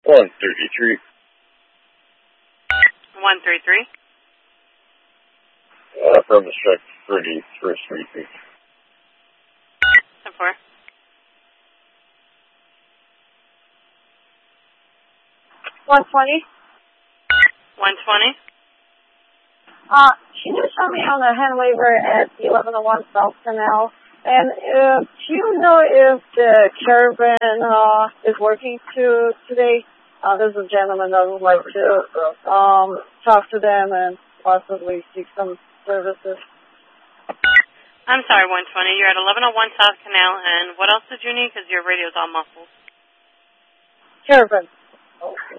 133. 133. From the strike 31st Street. 10-4. 120. 120. She just saw me on the hand waiver at the 1101 South Canal. And do you know if the caravan is working today? There's a gentleman that would like to talk to them and possibly seek some services. I'm sorry, 120. You're at 1101 South Canal, and what else did you need? Because your radio's all muffled. Caravan.